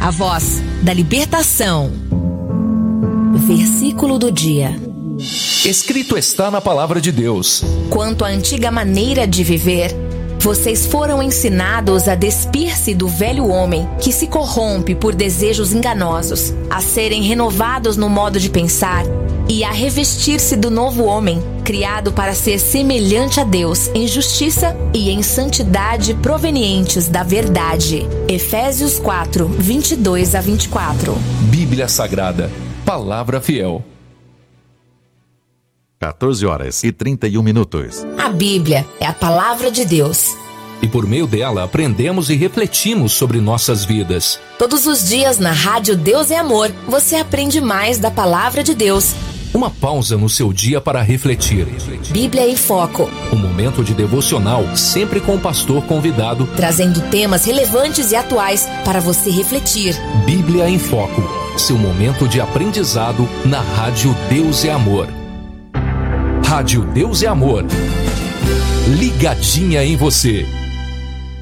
a voz da libertação. Versículo do dia. Escrito está na palavra de Deus: Quanto à antiga maneira de viver, vocês foram ensinados a despir-se do velho homem que se corrompe por desejos enganosos, a serem renovados no modo de pensar e a revestir-se do novo homem, criado para ser semelhante a Deus em justiça e em santidade provenientes da verdade. Efésios 4, 22 a 24. Bíblia Sagrada, Palavra Fiel. 14h31. A Bíblia é a palavra de Deus. E por meio dela aprendemos e refletimos sobre nossas vidas. Todos os dias na Rádio Deus é Amor, você aprende mais da palavra de Deus. Uma pausa no seu dia para refletir. Bíblia em Foco. Um momento de devocional, sempre com o pastor convidado, Trazendo temas relevantes e atuais para você refletir. Bíblia em Foco. Seu momento de aprendizado na Rádio Deus é Amor. Rádio Deus é Amor. Ligadinha em você.